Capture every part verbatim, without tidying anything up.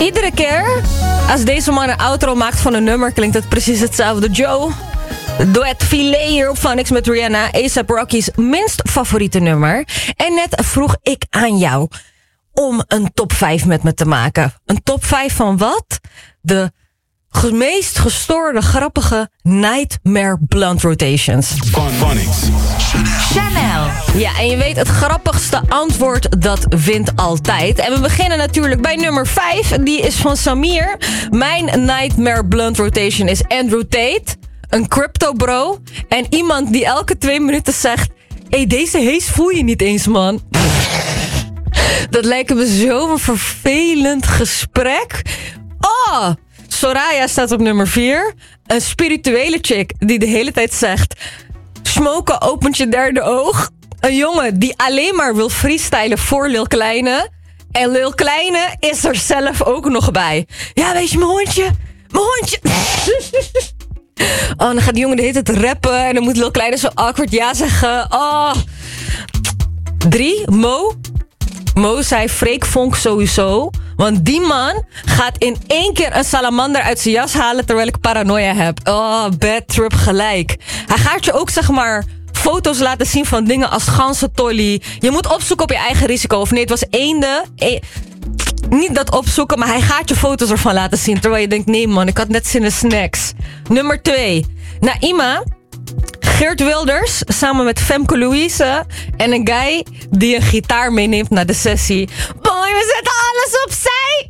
Iedere keer als deze man een outro maakt van een nummer, klinkt het precies hetzelfde. Joe, duet Filet hier op Phonics met Rihanna, A$AP Rocky's minst favoriete nummer. En net vroeg ik aan jou om een top vijf met me te maken. Een top vijf van wat? De meest gestoorde, grappige Nightmare Blunt Rotations. Phonics. Chanel. Ja, en je weet, het grappigste antwoord, dat wint altijd. En we beginnen natuurlijk bij nummer vijf. Die is van Samir. Mijn Nightmare Blunt Rotation is Andrew Tate. Een crypto bro. En iemand die elke twee minuten zegt: hé, hey, deze hees voel je niet eens, man. Dat lijkt me zo'n vervelend gesprek. Oh, Soraya staat op nummer vier. Een spirituele chick die de hele tijd zegt: smoken opent je derde oog. Een jongen die alleen maar wil freestylen voor Lil Kleine. En Lil Kleine is er zelf ook nog bij. Ja, weet je, mijn hondje. Mijn hondje. Oh, dan gaat die jongen de hele tijd rappen. En dan moet Lil Kleine zo awkward ja zeggen. Oh. Drie, Mo. Mo zei Freek Vonk sowieso. Want die man gaat in één keer een salamander uit zijn jas halen terwijl ik paranoia heb. Oh, bad trip gelijk. Hij gaat je ook, zeg maar, foto's laten zien van dingen als gansentolly. Je moet opzoeken op je eigen risico. Of nee, het was eenden. E- Niet dat opzoeken, maar hij gaat je foto's ervan laten zien. Terwijl je denkt, nee man, ik had net zin in snacks. Nummer twee. Naima. Geert Wilders samen met Femke Louise. En een guy die een gitaar meeneemt naar de sessie. Boy, we zetten alles opzij.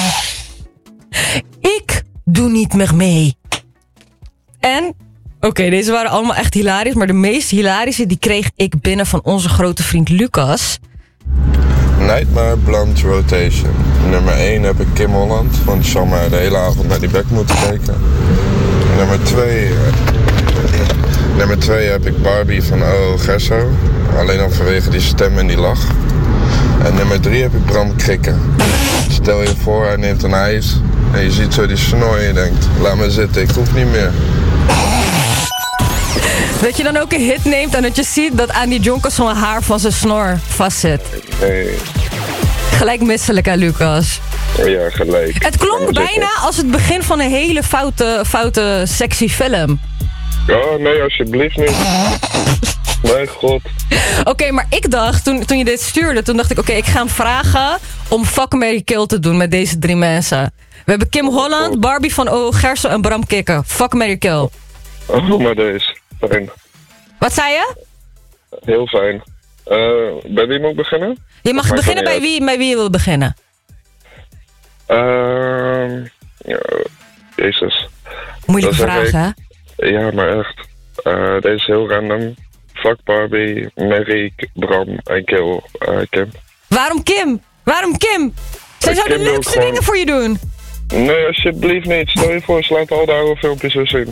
Ik doe niet meer mee. En, oké, okay, deze waren allemaal echt hilarisch. Maar de meest hilarische, die kreeg ik binnen van onze grote vriend Lucas. Nightmare Blunt Rotation. Nummer één heb ik Kim Holland, want die zal maar de hele avond naar die bek moeten kijken. Nummer twee... Nummer twee heb ik Barbie van O Gerso. Alleen al vanwege die stem en die lach. En nummer drie heb ik Bram Krikken. Stel je voor, hij neemt een ijs. En je ziet zo die snor en je denkt, laat me zitten, ik hoef niet meer. Dat je dan ook een hit neemt en dat je ziet dat aan die jonkers zo'n haar van zijn snor vastzit. Nee. Gelijk misselijk, hè, Lucas? Ja, gelijk. Het klonk bijna als het begin van een hele foute, foute sexy film. Oh, nee, alsjeblieft niet. Mijn god. Oké, okay, maar ik dacht, toen, toen je dit stuurde, toen dacht ik, oké, okay, ik ga hem vragen om Fuck, Marry, Kill te doen met deze drie mensen. We hebben Kim Holland, Barbie van O Gerso en Bram Kikken. Fuck, Marry, Kill. Oh, maar deze. Fijn. Wat zei je? Heel fijn. Uh, bij wie moet ik beginnen? Je mag beginnen bij wie, bij wie je wil beginnen. Uh, ja, Jezus. Moeilijke vraag, hè? Ja, maar echt. Uh, deze is heel random. Fuck Barbie, Mary, Bram en Kill, uh, Kim. Waarom Kim? Waarom Kim? Zij zou de leukste gewoon dingen voor je doen. Nee, alsjeblieft niet. Stel je voor, ze laten al de oude filmpjes weer zien.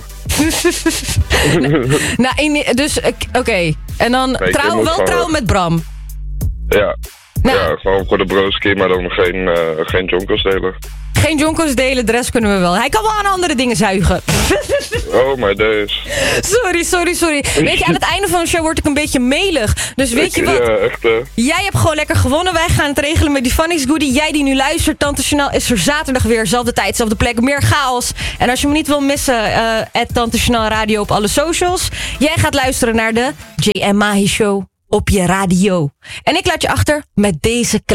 Nou, in, dus, oké. Okay. En dan nee, trouw, wel trouwen met Bram. Ja. Nou. Ja, gewoon voor de broski, maar dan geen, uh, geen jonkers delen. Geen jonkers delen, de rest kunnen we wel. Hij kan wel aan andere dingen zuigen. Oh, maar deze. Sorry, sorry, sorry. Weet je, aan het einde van de show word ik een beetje melig. Dus weet ik, je wat? Ja, echt, uh... Jij hebt gewoon lekker gewonnen. Wij gaan het regelen met die Phonics Goodie. Jij die nu luistert, Tante Chanel is er zaterdag weer. Zelfde tijd, zelfde plek, meer chaos. En als je me niet wil missen, uh, at Tante Chanel Radio op alle socials. Jij gaat luisteren naar de J M Mahi Show op je radio. En ik laat je achter met deze